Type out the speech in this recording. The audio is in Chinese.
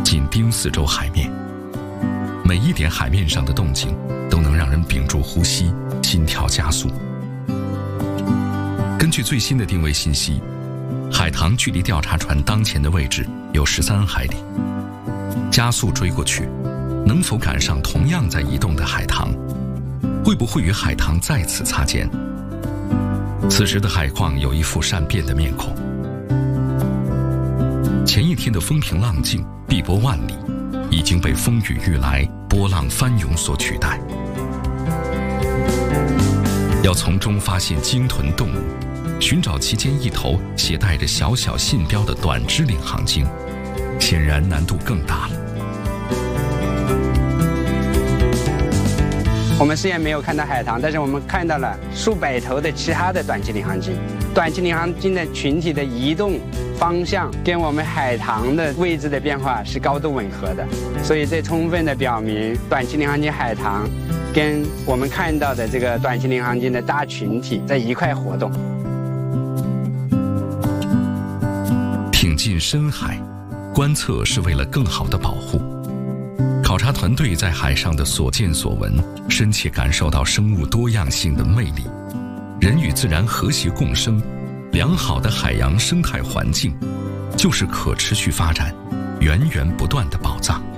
紧盯四周海面，每一点海面上的动静都能让人屏住呼吸，心跳加速。根据最新的定位信息，海棠距离调查船当前的位置有13海里。加速追过去，能否赶上同样在移动的海棠？会不会与海棠再次擦肩？此时的海况有一副善变的面孔。前一天的风平浪静、碧波万里，已经被风雨欲来、波浪翻涌所取代。要从中发现鲸豚动物，寻找其间一头携带着小小信标的短支领航鲸，显然难度更大了。 我们虽然没有看到海棠，但是我们看到了数百头的其他的短期领航鲸。短期领航鲸的群体的移动方向跟我们海棠的位置的变化是高度吻合的，所以这充分的表明短期领航鲸海棠跟我们看到的这个短期领航鲸的大群体在一块活动。 挺进深海，观测是为了更好的保护。考察团队在海上的所见所闻，深切感受到生物多样性的魅力。人与自然和谐共生，良好的海洋生态环境，就是可持续发展源源不断的宝藏。